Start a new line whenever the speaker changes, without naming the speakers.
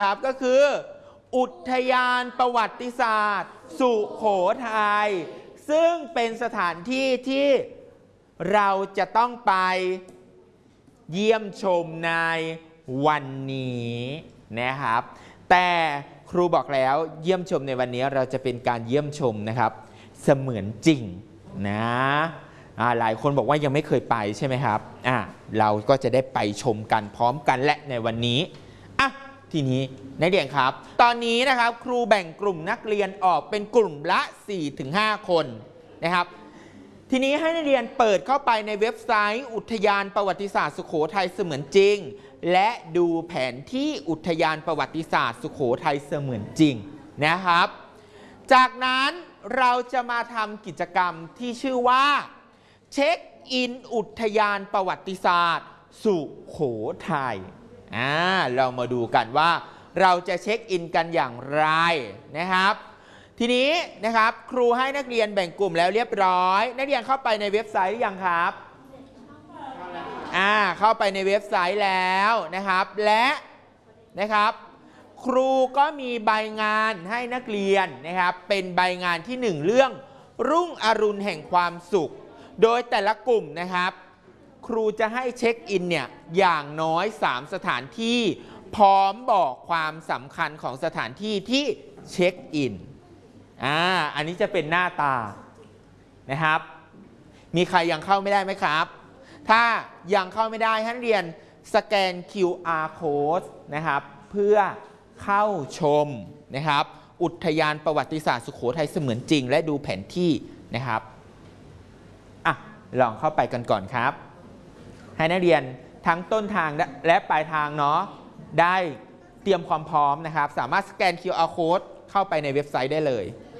ครับก็คืออุทยานประวัติศาสตร์สุโขทัยซึ่งเป็นสถานที่ที่เราจะต้องไปเยี่ยมชมในวันนี้นะครับแต่ครูบอกแล้วเยี่ยมชมในวันนี้เราจะเป็นการเยี่ยมชมนะครับเสมือนจริงนะหลายคนบอกว่ายังไม่เคยไปใช่ไหมครับเราก็จะได้ไปชมกันพร้อมกันและในวันนี้ทีนี้นักเรียนครับตอนนี้นะครับครูแบ่งกลุ่มนักเรียนออกเป็นกลุ่มละ 4-5 คนนะครับทีนี้ให้นักเรียนเปิดเข้าไปในเว็บไซต์อุทยานประวัติศาสตร์สุโขทัยเสมือนจริงและดูแผนที่อุทยานประวัติศาสตร์สุโขทัยเสมือนจริงนะครับจากนั้นเราจะมาทำกิจกรรมที่ชื่อว่าเช็คอินอุทยานประวัติศาสตร์สุโขทัยเรามาดูกันว่าเราจะเช็คอินกันอย่างไรนะครับทีนี้นะครับครูให้นักเรียนแบ่งกลุ่มแล้วเรียบร้อยนักเรียนเข้าไปในเว็บไซต์หรือยังครับเข้าไปในเว็บไซต์แล้วนะครับและนะครับครูก็มีใบงานให้นักเรียนนะครับเป็นใบงานที่1เรื่องรุ่งอรุณแห่งความสุขโดยแต่ละกลุ่มนะครับครูจะให้เช็คอินเนี่ยอย่างน้อย3สถานที่พร้อมบอกความสำคัญของสถานที่ที่เช็คอินอันนี้จะเป็นหน้าตานะครับมีใครยังเข้าไม่ได้ไหมครับถ้ายังเข้าไม่ได้ให้นักเรียนสแกน QR code นะครับเพื่อเข้าชมนะครับอุทยานประวัติศาสตร์สุโขทัยเสมือนจริงและดูแผนที่นะครับลองเข้าไปกันก่อนครับให้นักเรียนทั้งต้นทางและปลายทางเนาะได้เตรียมความพร้อมนะครับสามารถสแกน QR code เข้าไปในเว็บไซต์ได้เลย